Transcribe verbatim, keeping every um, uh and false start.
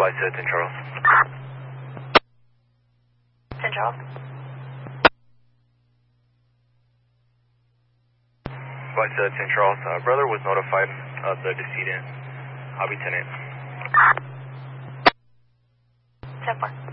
Flight to Ten Charles. Ten Charles. Flight to Ten Charles. Uh, brother was notified of the decedent. I'll be tenant. ten four.